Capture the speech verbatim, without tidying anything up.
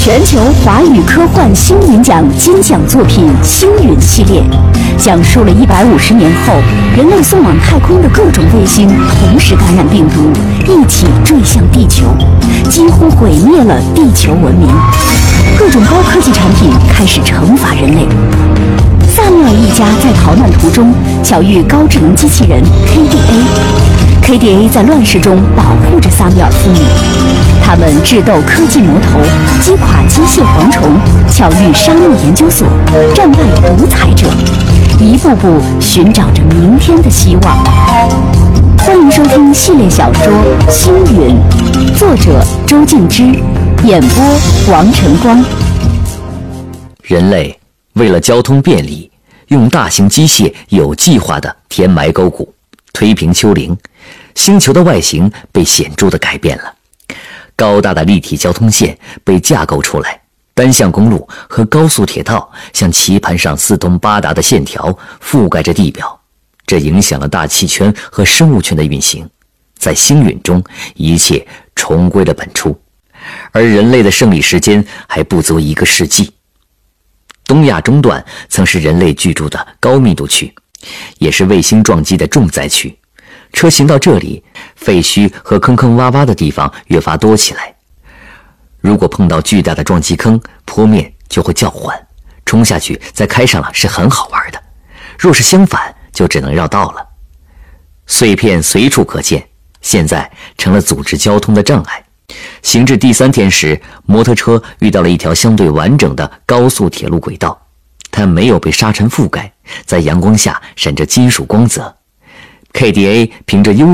全球华语科幻星云奖金奖作品《星云》系列，讲述了一百五十年后人类送往太空的各种卫星同时感染病毒，一起坠向地球，几乎毁灭了地球文明。各种高科技产品开始惩罚人类。萨缪尔一家在逃难途中巧遇高智能机器人 K D A，K D A 在乱世中保护着萨缪尔父女。他们智斗科技魔头，击垮机械蝗虫，巧遇沙漠研究所，战败独裁者，一步步寻找着明天的希望。欢迎收听系列小说《星云》，作者周静之，演播王晨光。 人类为了交通便利，用大型机械有计划地填埋沟谷，推平丘陵，星球的外形被显著地改变了。高大的立体交通线被架构出来，单向公路和高速铁道像棋盘上四通八达的线条覆盖着地表，这影响了大气圈和生物圈的运行。在星陨中，一切重归了本初，而人类的胜利时间还不足一个世纪。东亚中段曾是人类居住的高密度区，也是卫星撞击的重灾区。车行到这里，废墟和坑坑洼洼的地方越发多起来。如果碰到巨大的撞击坑，坡面就会较缓，冲下去再开上了是很好玩的。若是相反，就只能绕道了。碎片随处可见，现在成了组织交通的障碍。行至第三天时，摩托车遇到了一条相对完整的高速铁路轨道，它没有被沙尘覆盖，在阳光下闪着金属光泽。K D A 凭着优